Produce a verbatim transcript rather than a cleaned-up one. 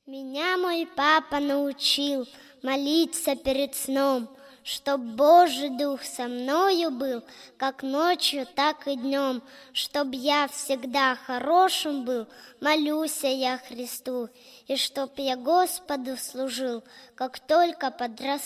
Меня мой папа научил молиться перед сном, чтоб Божий Дух со мною был, как ночью, так и днем, чтоб я всегда хорошим был, молюся я Христу, и чтоб я Господу служил, как только подрасту.